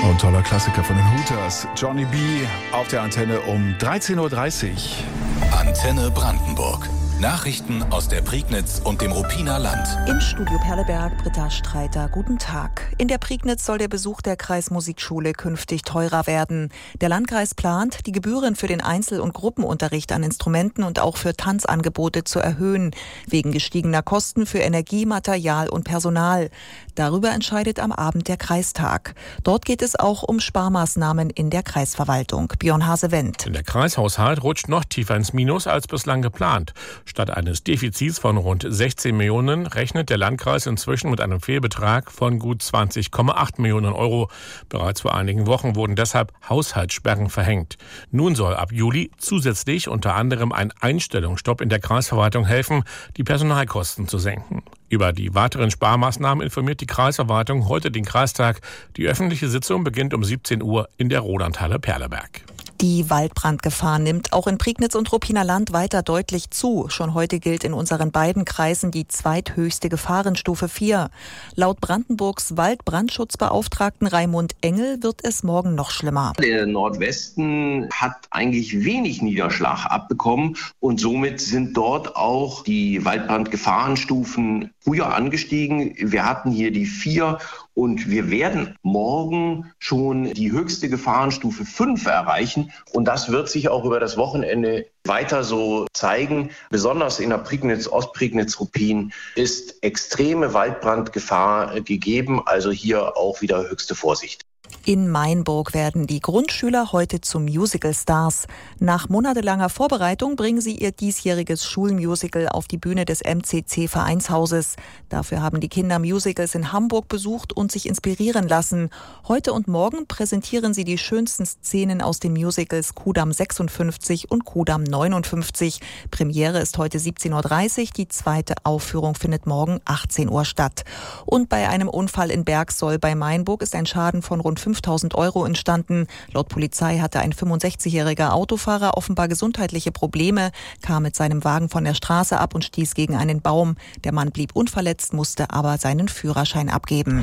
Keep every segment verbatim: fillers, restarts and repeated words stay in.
Und toller Klassiker von den Hooters. Johnny B. auf der Antenne um dreizehn Uhr dreißig. Antenne Brandenburg. Nachrichten aus der Prignitz und dem Ruppiner Land. Im Studio Perleberg, Britta Streiter, guten Tag. In der Prignitz soll der Besuch der Kreismusikschule künftig teurer werden. Der Landkreis plant, die Gebühren für den Einzel- und Gruppenunterricht an Instrumenten und auch für Tanzangebote zu erhöhen, wegen gestiegener Kosten für Energie, Material und Personal. Darüber entscheidet am Abend der Kreistag. Dort geht es auch um Sparmaßnahmen in der Kreisverwaltung. Björn Hase-Wendt. Der Kreishaushalt rutscht noch tiefer ins Minus als bislang geplant. Statt eines Defizits von rund sechzehn Millionen rechnet der Landkreis inzwischen mit einem Fehlbetrag von gut zwanzig Komma acht Millionen Euro. Bereits vor einigen Wochen wurden deshalb Haushaltssperren verhängt. Nun soll ab Juli zusätzlich unter anderem ein Einstellungsstopp in der Kreisverwaltung helfen, die Personalkosten zu senken. Über die weiteren Sparmaßnahmen informiert die Kreisverwaltung heute den Kreistag. Die öffentliche Sitzung beginnt um siebzehn Uhr in der Rodanthalle Perleberg. Die Waldbrandgefahr nimmt auch in Prignitz und Ruppiner Land weiter deutlich zu. Schon heute gilt in unseren beiden Kreisen die zweithöchste Gefahrenstufe vier. Laut Brandenburgs Waldbrandschutzbeauftragten Raimund Engel wird es morgen noch schlimmer. Der Nordwesten hat eigentlich wenig Niederschlag abbekommen und somit sind dort auch die Waldbrandgefahrenstufen früher angestiegen. Wir hatten hier die vier und wir werden morgen schon die höchste Gefahrenstufe fünf erreichen. Und das wird sich auch über das Wochenende weiter so zeigen. Besonders in der Prignitz, Ostprignitz, Ruppin ist extreme Waldbrandgefahr gegeben. Also hier auch wieder höchste Vorsicht. In Mainburg werden die Grundschüler heute zu Musical-Stars. Nach monatelanger Vorbereitung bringen sie ihr diesjähriges Schulmusical auf die Bühne des M C C-Vereinshauses. Dafür haben die Kinder Musicals in Hamburg besucht und sich inspirieren lassen. Heute und morgen präsentieren sie die schönsten Szenen aus den Musicals Kudamm sechsundfünfzig und Kudamm neunundfünfzig. Premiere ist heute siebzehn Uhr dreißig, die zweite Aufführung findet morgen achtzehn Uhr statt. Und bei einem Unfall in Bergsoll bei Mainburg ist ein Schaden von rund fünftausend Euro entstanden. Laut Polizei hatte ein fünfundsechzigjähriger Autofahrer offenbar gesundheitliche Probleme, kam mit seinem Wagen von der Straße ab und stieß gegen einen Baum. Der Mann blieb unverletzt, musste aber seinen Führerschein abgeben.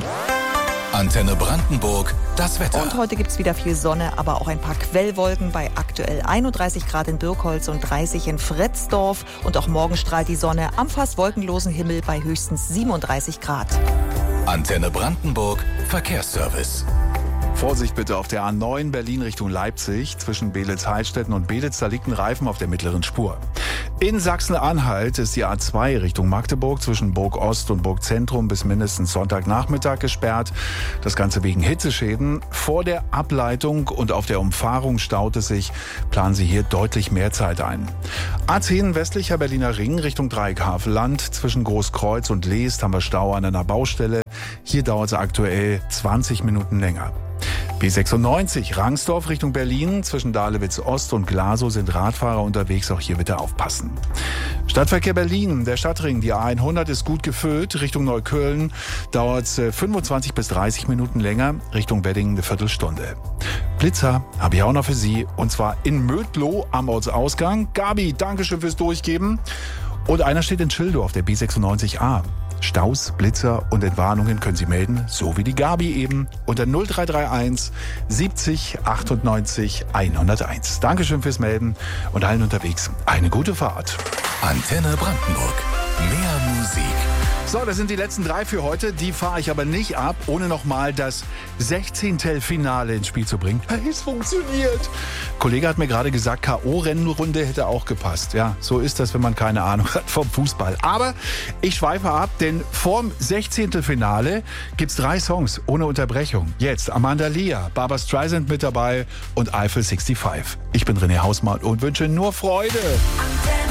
Antenne Brandenburg, das Wetter. Und heute gibt's wieder viel Sonne, aber auch ein paar Quellwolken bei aktuell einunddreißig Grad in Birkholz und dreißig in Fretzdorf. Und auch morgen strahlt die Sonne am fast wolkenlosen Himmel bei höchstens siebenunddreißig Grad. Antenne Brandenburg, Verkehrsservice. Vorsicht bitte auf der A neun Berlin Richtung Leipzig. Zwischen Beelitz-Heilstätten und Beelitz, da liegt ein Reifen auf der mittleren Spur. In Sachsen-Anhalt ist die A zwei Richtung Magdeburg zwischen Burg Ost und Burg Zentrum bis mindestens Sonntagnachmittag gesperrt. Das Ganze wegen Hitzeschäden. Vor der Ableitung und auf der Umfahrung staut es sich. Planen Sie hier deutlich mehr Zeit ein. A zehn westlicher Berliner Ring Richtung Dreieck-Havelland. Zwischen Großkreuz und Leest haben wir Stau an einer Baustelle. Hier dauert es aktuell zwanzig Minuten länger. B sechsundneunzig Rangsdorf Richtung Berlin. Zwischen Dahlewitz Ost und Glasow sind Radfahrer unterwegs. Auch hier bitte aufpassen. Stadtverkehr Berlin. Der Stadtring, die A hundert ist gut gefüllt. Richtung Neukölln dauert es fünfundzwanzig bis dreißig Minuten länger. Richtung Wedding eine Viertelstunde. Blitzer habe ich auch noch für Sie. Und zwar in Mödlow am Ortsausgang. Gabi, Dankeschön fürs Durchgeben. Und einer steht in Schildorf, der B sechsundneunzig A. Staus, Blitzer und Entwarnungen können Sie melden, so wie die Gabi eben, unter null drei drei eins siebzig achtundneunzig hunderteins. Dankeschön fürs Melden und allen unterwegs eine gute Fahrt. Antenne Brandenburg. Mehr Musik. So, das sind die letzten drei für heute. Die fahre ich aber nicht ab, ohne nochmal das sechzehnte Finale ins Spiel zu bringen. Es funktioniert. Kollege hat mir gerade gesagt, K O-Rennrunde hätte auch gepasst. Ja, so ist das, wenn man keine Ahnung hat vom Fußball. Aber ich schweife ab, denn vorm sechzehnten Finale gibt's drei Songs ohne Unterbrechung. Jetzt Amanda Lear, Barbra Streisand mit dabei und Eiffel fünfundsechzig. Ich bin René Hausmann und wünsche nur Freude.